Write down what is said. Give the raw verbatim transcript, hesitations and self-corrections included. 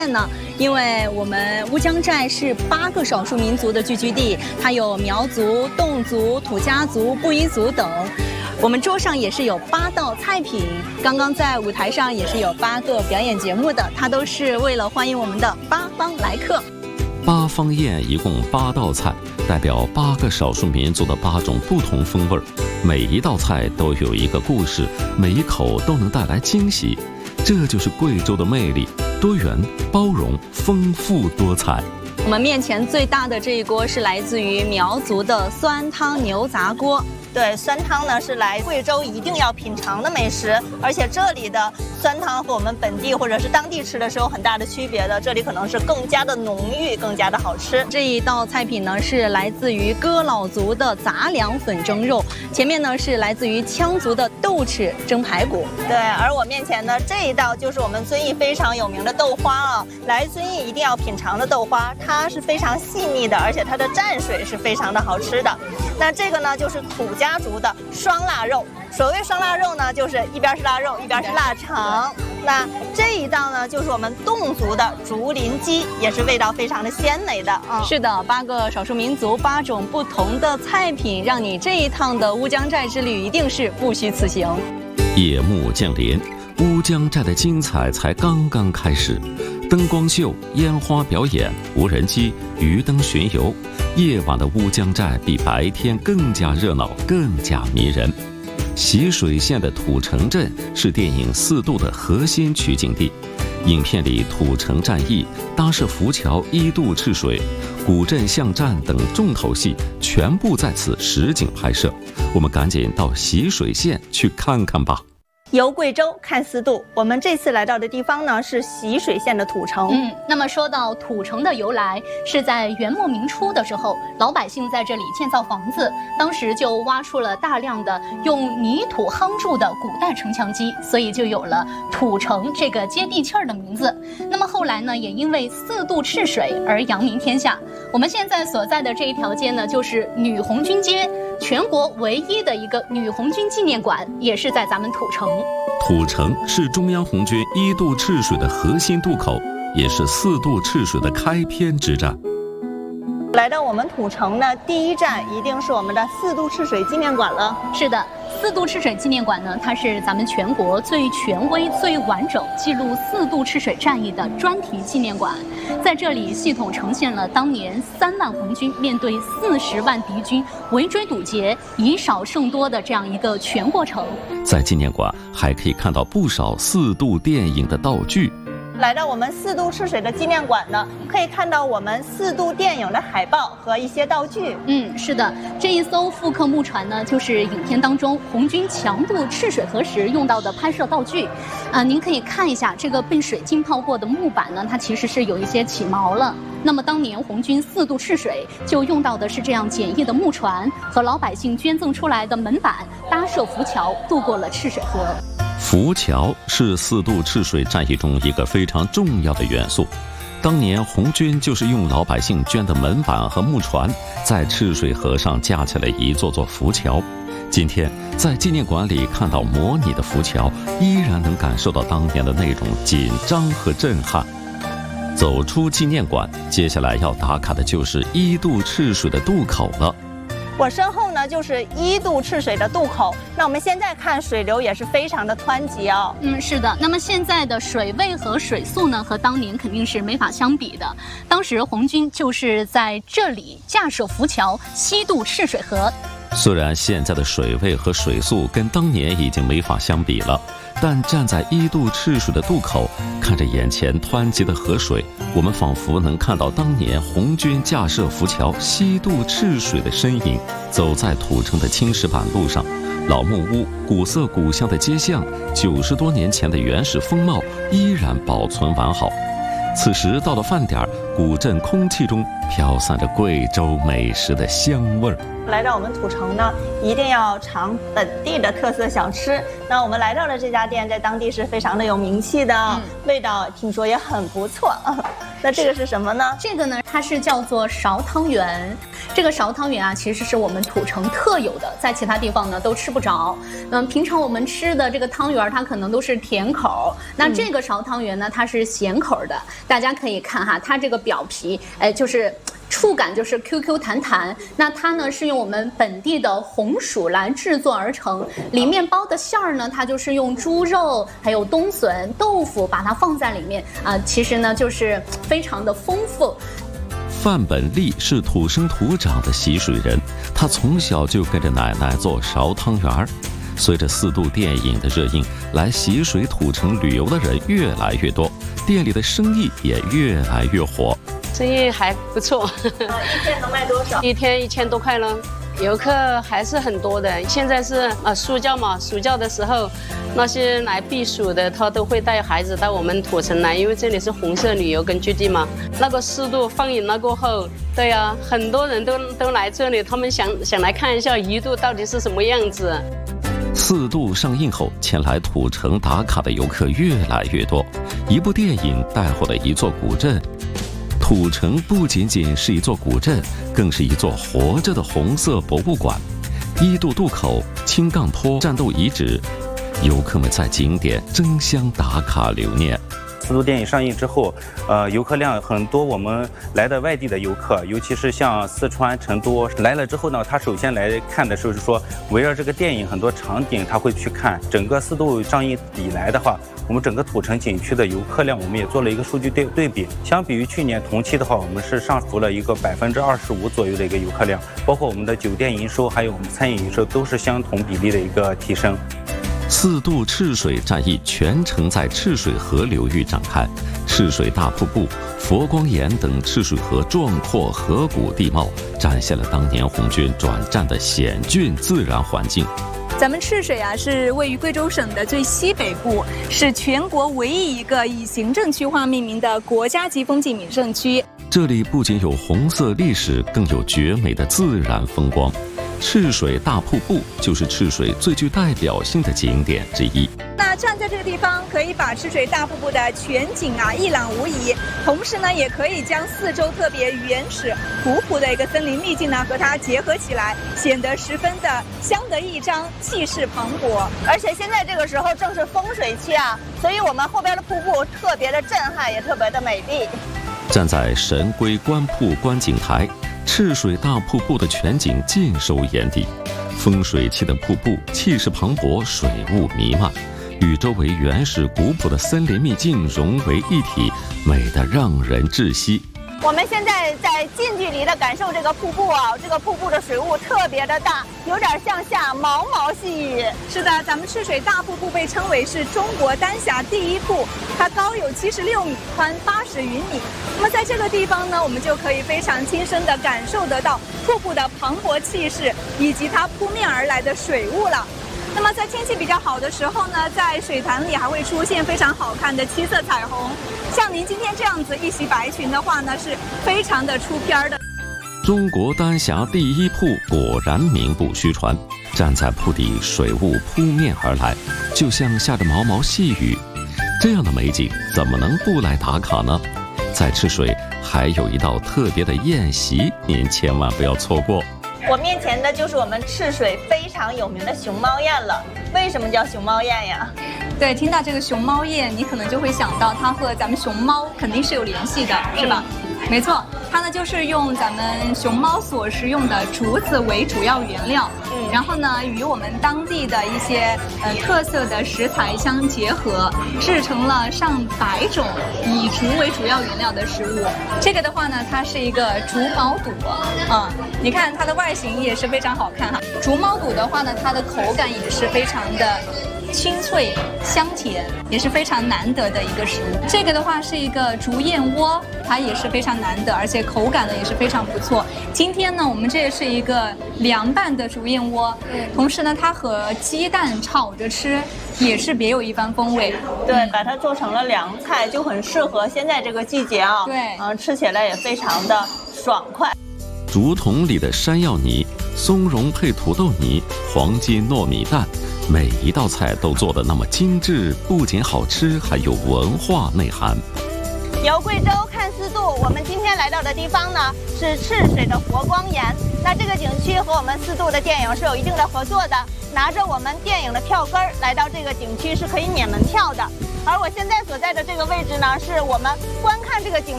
呢，因为我们乌江寨是八个少数民族的聚居地，它有苗族、侗族、土家族、布依族等。我们桌上也是有八道菜品，刚刚在舞台上也是有八个表演节目的，它都是为了欢迎我们的八方来客。 八方宴一共八道菜，代表八个少数民族的八种不同风味儿，每一道菜都有一个故事，每一口都能带来惊喜。这就是贵州的魅力，多元、包容、丰富多彩。 我们面前最大的这一锅是来自于苗族的酸汤牛杂锅。 对，酸汤呢是来贵州一定要品尝的美食，而且这里的酸汤和我们本地或者是当地吃的是有很大的区别的，这里可能是更加的浓郁，更加的好吃。 这一道菜品呢是来自于哥老族的杂粮粉蒸肉，前面呢是来自于羌族的豆豉蒸排骨。 对，而我面前呢这一道就是我们遵义非常有名的豆花啊，来遵义一定要品尝的豆花，它是非常细腻的，而且它的蘸水是非常的好吃的。那这个呢就是土家族的双腊肉，所谓双腊肉呢，就是一边是腊肉，一边是腊肠。那这一道呢，就是我们侗族的竹林鸡，也是味道非常的鲜美的啊。 是的，八个少数民族，八种不同的菜品，让你这一趟的乌江寨之旅一定是不虚此行。 夜幕降临，乌江寨的精彩才刚刚开始。灯光秀、烟花表演、无人机、鱼灯巡游，夜晚的乌江寨比白天更加热闹，更加迷人。习水县的土城镇是电影《四渡》的核心取景地，影片里土城战役、搭设浮桥一渡赤水、古镇巷战等重头戏全部在此实景拍摄。我们赶紧到习水县去看看吧。 游贵州看四渡，我们这次来到的地方呢是习水县的土城。 嗯，那么说到土城的由来，是在元末明初的时候，老百姓在这里建造房子，当时就挖出了大量的用泥土夯筑的古代城墙基，所以就有了土城这个接地气儿的名字。那么后来呢，也因为四渡赤水而扬名天下。我们现在所在的这一条街呢，就是女红军街，全国唯一的一个女红军纪念馆，也是在咱们土城。 土城是中央红军一渡赤水的核心渡口，也是四渡赤水的开篇之战。 来到我们土城呢，第一站一定是我们的四渡赤水纪念馆了。 是的，四渡赤水纪念馆呢，它是咱们全国最权威、最完整记录四渡赤水战役的专题纪念馆。在这里，系统呈现了当年三万红军面对四十万敌军围追堵截、以少胜多的这样一个全过程。 在纪念馆还可以看到不少四渡电影的道具。 来到我们四渡赤水的纪念馆呢，可以看到我们四渡电影的海报和一些道具。 嗯，是的，这一艘复刻木船呢，就是影片当中红军强渡赤水河时用到的拍摄道具。啊、呃，您可以看一下这个被水浸泡过的木板呢，它其实是有一些起毛了。那么当年红军四渡赤水就用到的是这样简易的木船和老百姓捐赠出来的门板，搭设浮桥渡过了赤水河。 浮桥是四渡赤水战役中一个非常重要的元素，当年红军就是用老百姓捐的门板和木船，在赤水河上架起了一座座浮桥。今天在纪念馆里看到模拟的浮桥，依然能感受到当年的那种紧张和震撼。走出纪念馆，接下来要打卡的就是一渡赤水的渡口了。 我身后呢就是一渡赤水的渡口，那我们现在看水流也是非常的湍急哦。 嗯，是的。那么现在的水位和水速呢，和当年肯定是没法相比的。当时红军就是在这里架设浮桥西渡赤水河。 虽然现在的水位和水速跟当年已经没法相比了，但站在一渡赤水的渡口，看着眼前湍急的河水，我们仿佛能看到当年红军架设浮桥西渡赤水的身影。走在土城的青石板路上，老木屋、古色古香的街巷，九十多年前的原始风貌依然保存完好。此时到了饭点，古镇空气中飘散着贵州美食的香味儿。 来到我们土城呢，一定要尝本地的特色小吃。那我们来到了这家店，在当地是非常的有名气的，嗯、味道听说也很不错。 那这个是什么呢？ 这个呢，它是叫做勺汤圆。这个勺汤圆啊，其实是我们土城特有的，在其他地方呢都吃不着。嗯，平常我们吃的这个汤圆，它可能都是甜口，那这个勺汤圆呢，它是咸口的。大家可以看哈，它这个表皮，哎，就是触感就是 Q Q 弹弹。那它呢是用我们本地的红薯来制作而成，里面包的馅儿呢，它就是用猪肉还有冬笋、豆腐把它放在里面啊、呃，其实呢就是非常的丰富。 范本利是土生土长的习水人，他从小就跟着奶奶做勺汤圆儿。随着四渡电影的热映，来习水土城旅游的人越来越多，店里的生意也越来越火。 生意还不错， 啊，一天能卖多少？ 一天一千多块了。游客还是很多的。现在是呃暑假嘛，暑假的时候，那些来避暑的，他都会带孩子到我们土城来，因为这里是红色旅游根据地嘛。那个四渡放映了过后，对呀、啊，很多人都都来这里，他们想想来看一下一渡到底是什么样子。 四渡上映后，前来土城打卡的游客越来越多。一部电影带火了一座古镇。土城不仅仅是一座古镇，更是一座活着的红色博物馆。一渡渡口、青杠坡战斗遗址，游客们在景点争相打卡留念。 四渡电影上映之后，呃，游客量很多。我们来的外地的游客，尤其是像四川成都来了之后呢，他首先来看的时候是说，围绕这个电影很多场景他会去看。整个四渡上映以来的话，我们整个土城景区的游客量，我们也做了一个数据对对比。相比于去年同期的话，我们是上浮了一个百分之二十五左右的一个游客量，包括我们的酒店营收，还有我们餐饮营收都是相同比例的一个提升。 四渡赤水战役全程在赤水河流域展开，赤水大瀑布、佛光岩等赤水河壮阔河谷地貌，展现了当年红军转战的险峻自然环境。 咱们赤水啊，是位于贵州省的最西北部，是全国唯一一个以行政区划命名的国家级风景名胜区。 这里不仅有红色历史，更有绝美的自然风光。赤水大瀑布就是赤水最具代表性的景点之一。 那站在这个地方，可以把赤水大瀑布的全景啊一览无遗，同时呢，也可以将四周特别原始、古朴的一个森林秘境呢和它结合起来，显得十分的相得益彰，气势磅礴。 而且现在这个时候正是风水期啊，所以我们后边的瀑布特别的震撼，也特别的美丽。 站在神龟观瀑观景台，赤水大瀑布的全景尽收眼底。风水期的瀑布气势磅礴，水雾弥漫，与周围原始古朴的森林秘境融为一体，美得让人窒息。 我们现在在近距离的感受这个瀑布啊，这个瀑布的水雾特别的大，有点像下毛毛细雨。 是的，咱们赤水大瀑布被称为是中国丹霞第一瀑，它高有七十六米，宽八十余米。那么在这个地方呢，我们就可以非常亲身的感受得到瀑布的磅礴气势，以及它扑面而来的水雾了。那么在天气比较好的时候呢，在水潭里还会出现非常好看的七色彩虹。像您今天这样子一袭白裙的话呢，是非常的出片的。 中国丹霞第一瀑果然名不虚传，站在瀑底，水雾扑面而来，就像下着毛毛细雨。这样的美景怎么能不来打卡呢？在赤水还有一道特别的宴席，您千万不要错过。 我面前的就是我们赤水非常有名的熊猫宴了。为什么叫熊猫宴呀？ 对，听到这个熊猫宴，你可能就会想到它和咱们熊猫肯定是有联系的，是吧？没错，它呢就是用咱们熊猫所食用的竹子为主要原料，嗯，然后呢与我们当地的一些呃特色的食材相结合，制成了上百种以竹为主要原料的食物。这个的话呢，它是一个竹毛肚啊，你看它的外形也是非常好看哈。竹毛肚的话呢，它的口感也是非常的清脆香甜，也是非常难得的一个食物。这个的话是一个竹燕窝，它也是非常难得，而且口感呢也是非常不错。今天呢，我们这是一个凉拌的竹燕窝，同时呢，它和鸡蛋炒着吃也是别有一番风味。 对，把它做成了凉菜，就很适合现在这个季节啊。 对， 嗯、呃，吃起来也非常的爽快。 竹筒里的山药泥、松茸配土豆泥、黄金糯米蛋，每一道菜都做得那么精致，不仅好吃，还有文化内涵。 游贵州看四渡，我们今天来到的地方呢是赤水的佛光岩。那这个景区和我们四渡的电影是有一定的合作的，拿着我们电影的票根儿来到这个景区是可以免门票的。而我现在所在的这个位置呢，是我们观看这个景